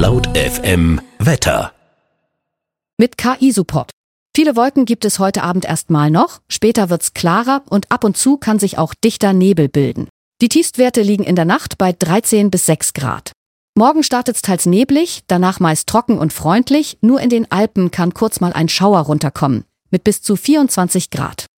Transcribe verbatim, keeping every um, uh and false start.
Laut F M Wetter. Mit K I-Support. Viele Wolken gibt es heute Abend erstmal noch, später wird's klarer und ab und zu kann sich auch dichter Nebel bilden. Die Tiefstwerte liegen in der Nacht bei dreizehn bis sechs Grad. Morgen startet's teils neblig, danach meist trocken und freundlich, nur in den Alpen kann kurz mal ein Schauer runterkommen, mit bis zu vierundzwanzig Grad.